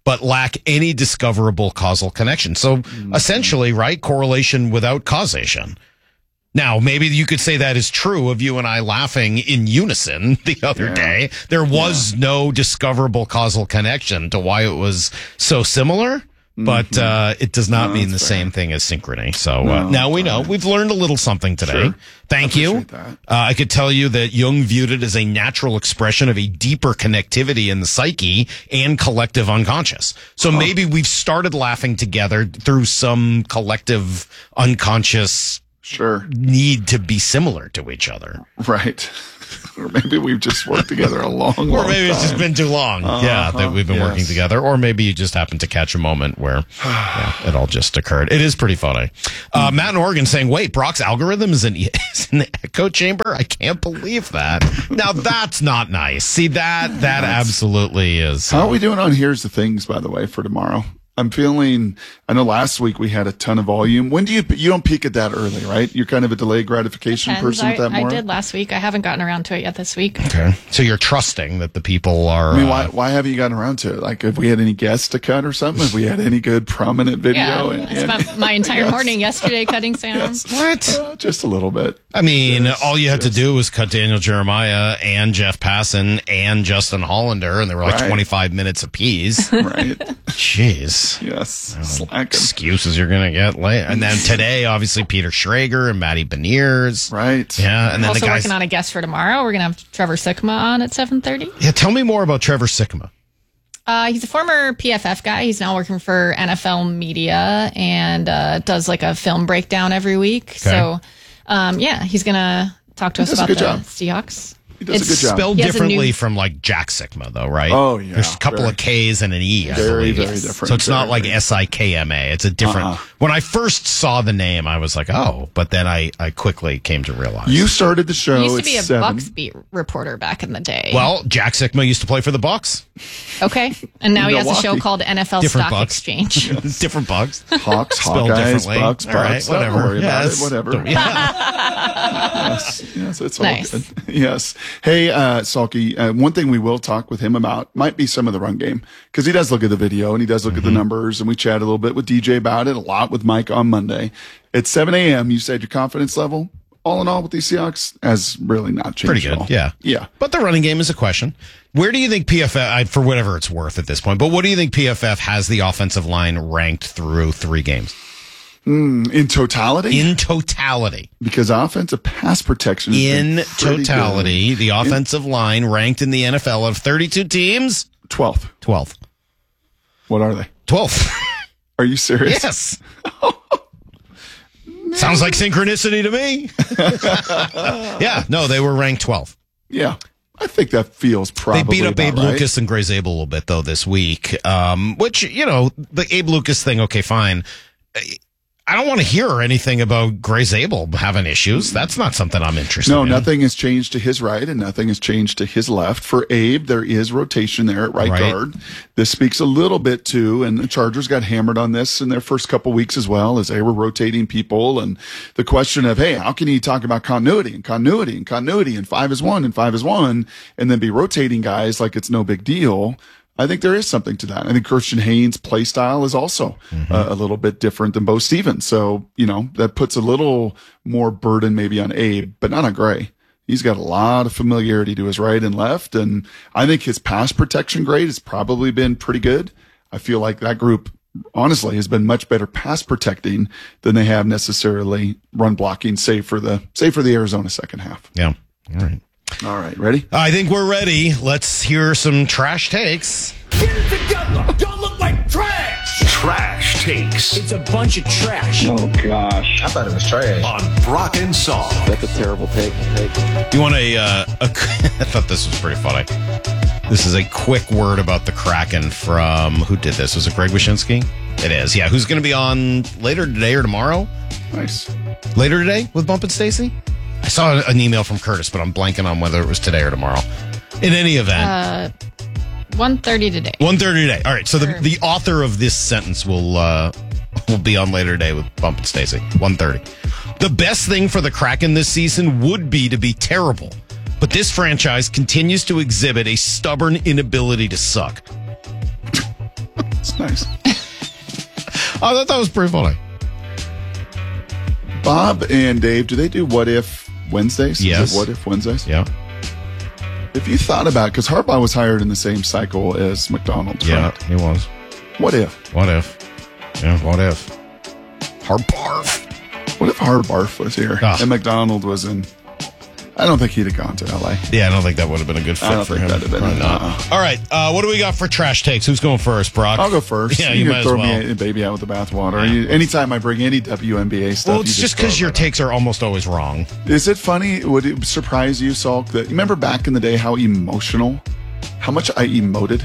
but lack any discoverable causal connection. So mm-hmm. essentially, right, correlation without causation. Now, maybe you could say that is true of you and I laughing in unison the other yeah. day. There was yeah. no discoverable causal connection to why it was so similar. But mm-hmm. uh, it does not no, mean the fair. same thing as synchrony. So no, uh, now we know. Right. We've learned a little something today. Sure. Thank you. Uh, I could tell you that Jung viewed it as a natural expression of a deeper connectivity in the psyche and collective unconscious. So oh. maybe we've started laughing together through some collective unconscious sure. need to be similar to each other. Right. Or maybe we've just worked together a long, long Or maybe time. it's just been too long. Uh-huh. Yeah, that we've been yes. working together. Or maybe you just happened to catch a moment where yeah, it all just occurred. It is pretty funny. Uh, Matt in Oregon saying, wait, Brock's algorithm is in, is in the echo chamber? I can't believe that. Now, that's not nice. See, that that that's, absolutely is. How are we doing on Here's the Things, by the way, for tomorrow? I'm feeling, I know last week we had a ton of volume. When do you, you don't peak it that early, right? You're kind of a delayed gratification Depends. person I, with that more? I did last week. I haven't gotten around to it yet this week. Okay. So you're trusting that the people are. I mean, uh, why, why haven't you gotten around to it? Like, have we had any guests to cut or something? Have we had any good prominent video? Yeah, and, I spent and, my entire yes. morning yesterday cutting sounds. Yes. What? Uh, just a little bit. I mean, yes, all you had yes. to do was cut Daniel Jeremiah and Jeff Passan and Justin Hollander, and they were like right. twenty-five minutes apiece. Right. Jeez. Yes. Slacking. Excuses you're going to get later. And then today, obviously, Peter Schrager and Matty Beniers. Right. Yeah. And then also the guys. working on a guest for tomorrow. We're going to have Trevor Sikkema on at seven thirty. Yeah. Tell me more about Trevor Sikkema. Uh, he's a former P F F guy. He's now working for N F L Media and uh, does like a film breakdown every week. Okay. So, um, yeah, he's going to talk to he us about the job. Seahawks. He does it's a good job. spelled differently new... from like Jack Sikma, though, right? Oh, yeah. There's a couple very, of K's and an E, I very, believe. Very different. So it's very, not like very... S I K M A. It's a different. Uh-huh. When I first saw the name, I was like, oh, but then I, I quickly came to realize. You started the show. You used to be a seven. Bucks beat reporter back in the day. Well, Jack Sikma used to play for the Bucks. Okay. And now he has a show called N F L different Stock Bucks. Exchange. Yes. Different Bucks. Hawks, Spelled Hawkeyes, differently. Bucks, all right, Bucks. whatever. Don't worry about yes. it. Whatever. Yeah. yes, yes, it's all nice. good. Yes. Hey, uh, Salky, uh, one thing we will talk with him about might be some of the run game, because he does look at the video and he does look mm-hmm. at the numbers, and we chat a little bit with D J about it, a lot with Mike on Monday. At seven a.m., you said your confidence level, all in all with these Seahawks, has really not changed. Pretty good, at all. yeah. Yeah. But the running game is a question. Where do you think P F F, I, for whatever it's worth at this point, but what do you think P F F has the offensive line ranked through three games? Mm, in totality? In totality. Because offensive pass protection is in totality, good. The offensive in, line ranked in the N F L of thirty-two teams? twelfth. twelfth. What are they? twelfth. Are you serious? Yes. Sounds like synchronicity to me. Yeah, no, they were ranked twelfth. Yeah. I think that feels probably They beat up Abe right. Lucas and Gray Zabel a little bit, though, this week, um, which, you know, the Abe Lucas thing, okay, fine. I don't want to hear anything about Gray Zabel having issues. That's not something I'm interested no, in. No, nothing has changed to his right and nothing has changed to his left. For Abe, there is rotation there at right, right. guard. This speaks a little bit to, and the Chargers got hammered on this in their first couple weeks as well, as they were rotating people. And the question of, hey, how can you talk about continuity and continuity and continuity and five is one and five is one and then be rotating guys like it's no big deal? I think there is something to that. I think Christian Haynes' play style is also mm-hmm. uh, a little bit different than Bo Stevens. So, you know, that puts a little more burden maybe on Abe, but not on Gray. He's got a lot of familiarity to his right and left. And I think his pass protection grade has probably been pretty good. I feel like that group, honestly, has been much better pass protecting than they have necessarily run blocking, save for the, save for the Arizona second half. Yeah. All right. All right, ready? I think we're ready. Let's hear some trash takes. Get it together. Don't look like trash. Trash takes. It's a bunch of trash. Oh, gosh. I thought it was trash. On Brock and Saul. That's a terrible take. take. You want a, uh, a... I thought this was pretty funny. This is a quick word about the Kraken from... Who did this? Was it Greg Wyshynski? It is, yeah. Who's going to be on later today or tomorrow? Nice. Later today with Bump and Stacy? I saw an email from Curtis, but I'm blanking on whether it was today or tomorrow. In any event. Uh, one thirty today. one thirty today. All right. So the, the author of this sentence will uh, will be on later today with Bump and Stacy. one thirty. The best thing for the Kraken this season would be to be terrible. But this franchise continues to exhibit a stubborn inability to suck. It's nice. Oh, I thought that was pretty funny. Bob and Dave, do they do What If Wednesdays? Yes. Is it What If Wednesdays? Yeah. If you thought about it, because Harbaugh was hired in the same cycle as McDonald's, Yeah, right? he was. What if? What if? Yeah, what if? Harbarf. What if Harbarf was here Ah. and McDonald was in? I don't think he'd have gone to L A. Yeah, I don't think that would have been a good fit I don't for think him. that'd have been. Probably not. Uh-uh. All right, uh, what do we got for trash takes? Who's going first, Brock? I'll go first. Yeah, you, you can might as throw well. me a baby out with the bathwater. You, anytime I bring any W N B A stuff, Well, you it's just throw because it your right takes are almost always wrong. out. Is it funny? Would it surprise you, Salk, that you remember back in the day how emotional, how much I emoted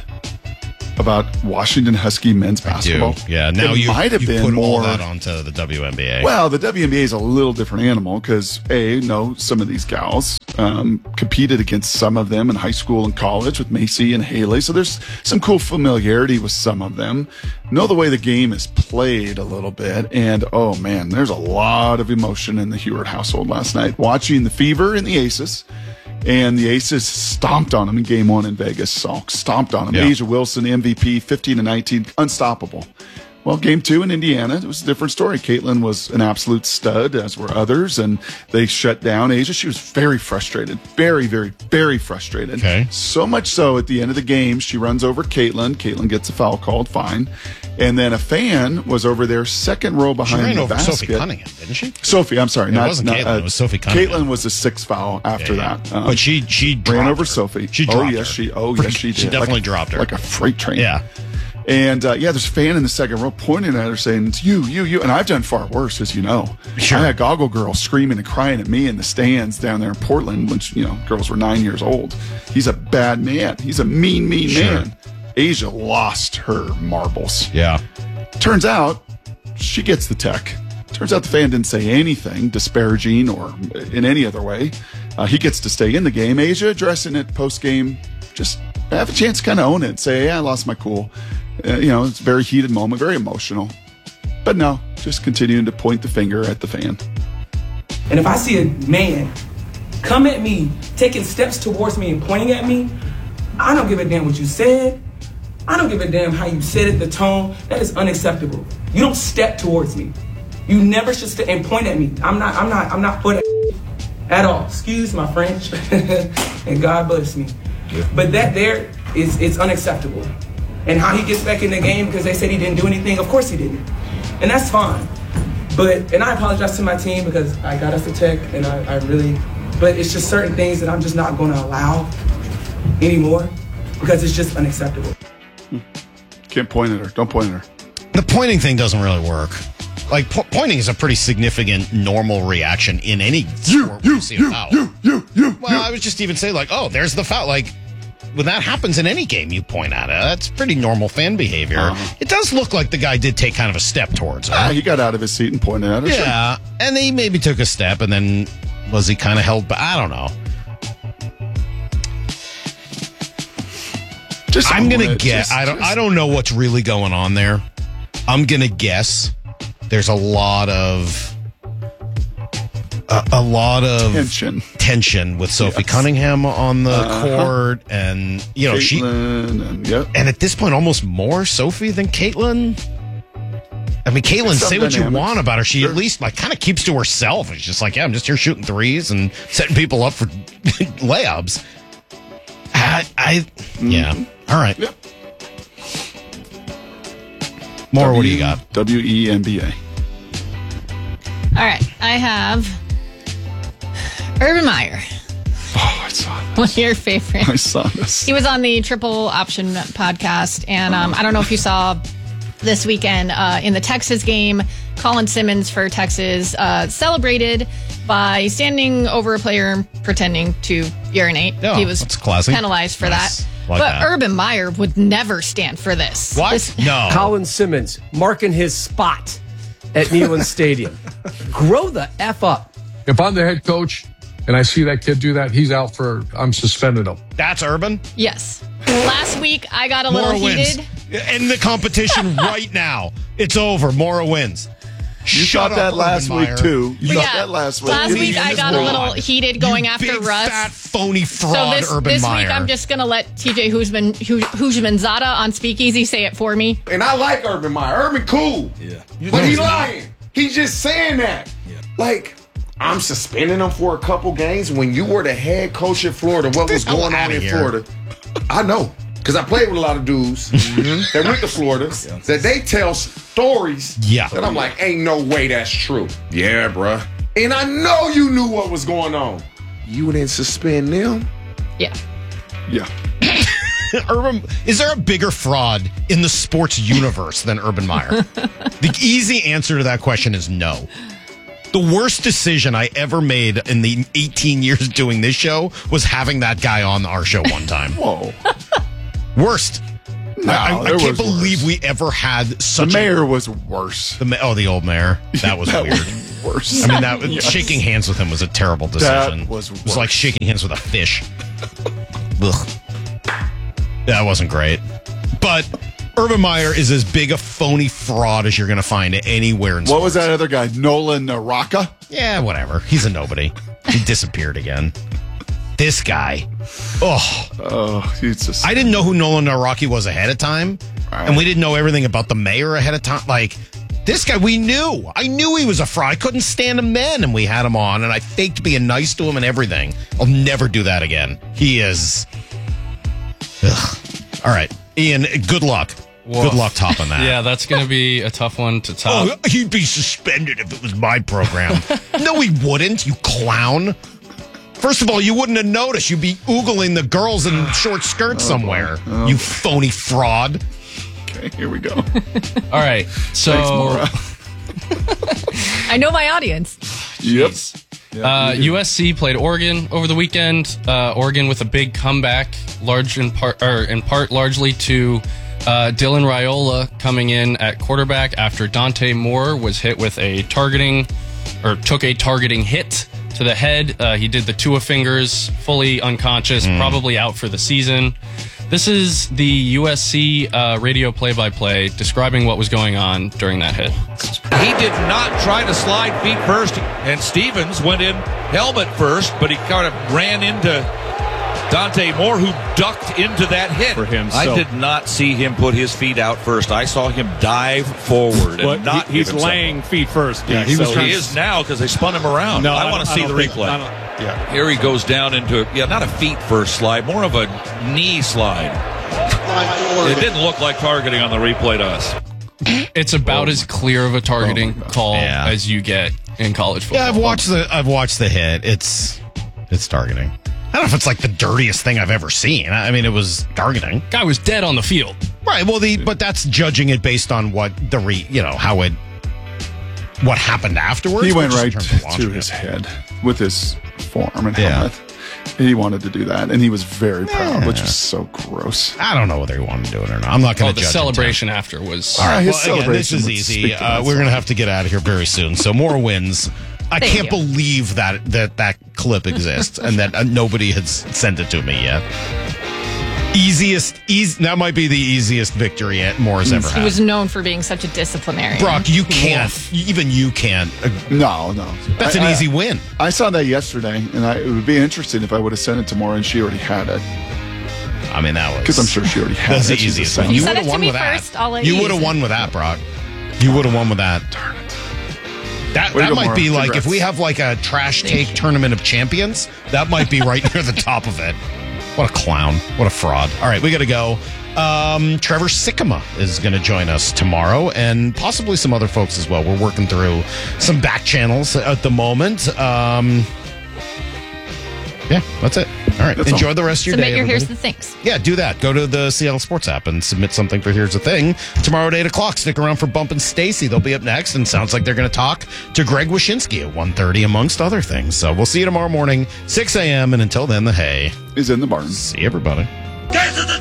about Washington Husky men's basketball? Do. Yeah, now it you, might have you been put more all that onto the W N B A. Well, the W N B A is a little different animal because, A, no, some of these gals um, competed against some of them in high school and college with Macy and Haley. So there's some cool familiarity with some of them. Know the way the game is played a little bit. And, oh, man, there's a lot of emotion in the Hewart household last night. Watching the Fever and the Aces. And the Aces stomped on them in game one in Vegas. Salk stomped on them. Yeah. Asia Wilson, M V P, fifteen to nineteen, unstoppable. Well, game two in Indiana, it was a different story. Caitlin was an absolute stud, as were others, and they shut down Asia. She was very frustrated. Very, very, very frustrated. Okay. So much so, at the end of the game, she runs over Caitlin. Caitlin gets a foul called, fine. And then a fan was over there, second row She behind ran the over basket. Sophie Cunningham, didn't she? Sophie, I'm sorry. It not, wasn't not, Caitlin, uh, it was Sophie Cunningham. Caitlin was the sixth foul after Yeah, yeah. that. Um, But she she ran dropped over her. Sophie. She oh, dropped yes, her. she, oh, yes, she did. She definitely like, dropped her. Like a freight train. Yeah. And uh, yeah, there's a fan in the second row pointing at her saying, it's you, you, you. And I've done far worse, as you know. Sure. I had Goggle Girl screaming and crying at me in the stands down there in Portland when, you know, girls were nine years old. He's a bad man. He's a mean, mean Sure. man. Asia lost her marbles. Yeah. Turns out she gets the tech. Turns out the fan didn't say anything disparaging or in any other way. Uh, he gets to stay in the game. Asia addressing it post game, just have a chance to kind of own it and say, yeah, I lost my cool. Uh, you know, it's a very heated moment, very emotional. But no, just continuing to point the finger at the fan. And if I see a man come at me, taking steps towards me and pointing at me, I don't give a damn what you said. I don't give a damn how you said it, the tone. That is unacceptable. You don't step towards me. You never should step and point at me. I'm not, I'm not, I'm not for that at all. Excuse my French. And God bless me. But that there is, it's unacceptable. And how he gets back in the game because they said he didn't do anything, of course he didn't. And that's fine. But, and I apologize to my team because I got us a tech and I, I really, but it's just certain things that I'm just not going to allow anymore because it's just unacceptable. Can't point at her. Don't point at her. The pointing thing doesn't really work. Like, po- pointing is a pretty significant normal reaction in any sport when you see a foul. You, you, you, well, I was just even saying, like, oh, there's the foul. Like, when that happens in any game, you point at it. That's pretty normal fan behavior. Uh-huh. It does look like the guy did take kind of a step towards her. Ah, he got out of his seat and pointed at her. Yeah, Sure. and he maybe took a step, and then was he kind of held back? I don't know. Just I'm own gonna it. guess. Just- I don't. just- I don't know what's really going on there. I'm gonna guess. There's a lot of a, a lot of Tension. tension with Sophie Yes. Cunningham on the Uh-huh. court, and you know she. Caitlin and, yep. And at this point, almost more Sophie than Caitlin. I mean, Caitlin, Some say what you dynamics. want about her. She Sure. at least like kind of keeps to herself. It's just like, yeah, I'm just here shooting threes and setting people up for layups. I, I yeah. All right. Yep. More, what do you got? W E N B A. All right, I have Urban Meyer. Oh, I saw that. One of your favorites. I saw this. He was on the Triple Option podcast, and um, I don't know if you saw this weekend uh, in the Texas game, Colin Simmons for Texas uh, celebrated by standing over a player and pretending to urinate. Oh, he was that's classy. penalized for Nice. that. Like but that. Urban Meyer would never stand for this. What? This- No. Colin Simmons marking his spot at Neyland Stadium. Grow the F up. If I'm the head coach and I see that kid do that, he's out for, I'm suspending him. That's Urban. Yes. Last week, I got a little Mora wins. heated. In the competition right now. It's over. Mora wins. You Shut thought that up, last Urban week, Meyer. too. You Yeah, thought that last week. Last You week I just got a won. little heated going You after big, Russ. fat, phony So fraud, this, Urban this Meyer. week I'm just going to let T J Hujman, Hujmanzada on Speakeasy say it for me. And I like Urban Meyer. Urban cool. Yeah. But he lying. He's just saying that. Yeah. Like, I'm suspending him for a couple games. When you were the head coach in Florida, what was going on in Florida? I know. Because I played with a lot of dudes that went to Florida that they tell stories Yeah. that I'm like, ain't no way that's true. Yeah, bruh. And I know you knew what was going on. You didn't suspend them? Yeah. Yeah. Urban, is there a bigger fraud in the sports universe than Urban Meyer? The easy answer to that question is no. The worst decision I ever made in the eighteen years doing this show was having that guy on our show one time. Whoa. Worst. No, I, I, I there can't was believe worse. we ever had The such mayor a, was worse. the ma- oh, the old mayor. That was That weird. was worse. I mean, that Yes. shaking hands with him was a terrible decision. That was It was like shaking hands with a fish. Ugh. That wasn't great. But Urban Meyer is as big a phony fraud as you're going to find anywhere in sports. What was that other guy? Nolan Naraka? Yeah, whatever. He's a nobody. He disappeared again. This guy. Oh. Oh, he's just. I didn't know who Nolan Naraki was ahead of time. Right. And we didn't know everything about the mayor ahead of time. Like, this guy, we knew. I knew he was a fraud. I couldn't stand him then, and we had him on, and I faked being nice to him and everything. I'll never do that again. He is. Ugh. All right. Ian, good luck. Woof. Good luck topping that. Yeah, that's going to be a tough one to top. Oh, he'd be suspended if it was my program. No, he wouldn't, you clown. First of all, you wouldn't have noticed. You'd be oogling the girls in short skirts Oh, somewhere. boy. Oh. You phony fraud. Okay, here we go. All right. So Thanks, Maura. I know my audience. Yep. Uh, U S C played Oregon over the weekend. Uh, Oregon with a big comeback, large in part, or in part largely to uh, Dylan Raiola coming in at quarterback after Dante Moore was hit with a targeting, or took a targeting hit to the head. Uh, he did the Tua fingers, fully unconscious, Mm. probably out for the season. This is the U S C uh, radio play-by-play describing what was going on during that hit. He did not try to slide feet first, and Stevens went in helmet first, but he kind of ran into Dante Moore, who ducked into that hit. For him, I so- did not see him put his feet out first. I saw him dive forward But and not he- he's give himself laying up. feet first. Yeah, Steve, he was. so He he's- is now because they spun him around. No, I, I want to don't- see I the don't think- replay. I don't- yeah, here he goes down into yeah, not a feet first slide, more of a knee slide. It didn't look like targeting on the replay to us. It's about as clear of a targeting call Yeah. as you get in college football. Yeah, I've watched the I've watched the hit. It's it's targeting. I don't know if it's like the dirtiest thing I've ever seen. I mean, it was targeting. Guy was dead on the field. Right. Well, the but that's judging it based on what the re you know how it what happened afterwards. He went but just in right terms of to watching his it. head with his forearm and Yeah. helmet. He wanted to do that, and he was very proud, which was so gross. I don't know whether he wanted to do it or not. I'm not going Oh, to the judge celebration after was. All right, his well, again, this celebration is would easy. speak to Uh, that we're going to song. have to get out of here very soon. So more wins. I Thank can't you. believe that that that clip exists and that uh, nobody has sent it to me yet. Easiest, easy. That might be the easiest victory Aunt Moore's ever He had. was known for being such a disciplinarian. Brock, you can't. Even you can't. uh, No, no. That's I- an I- easy win. I saw that yesterday, and I, it would be interesting if I would have sent it to Maura and she already had it. I mean, that was Because I'm sure she already had That's it. the She's a easiest one. sound- You Send would it have to won me with that. first, I'll let You you would have use won it. with that, Brock. You would have won with that. Darn it. That, Way to that go, might Maura. be like Congrats. if we have like a trash take tournament of champions, that might be right near the top of it. What a clown. What a fraud. All right, we got to go. Um, Trevor Sikkema is going to join us tomorrow and possibly some other folks as well. We're working through some back channels at the moment. Um, yeah, that's it. All right. That's Enjoy all. the rest of your Submit day, your Here's everybody. the Things. Yeah, do that. Go to the Seattle Sports app and submit something for Here's the Thing. Tomorrow at eight o'clock, stick around for Bump and Stacy. They'll be up next, and sounds like they're going to talk to Greg Wyshynski at one thirty, amongst other things. So we'll see you tomorrow morning, six a.m., and until then, the hay is in the barn. See everybody.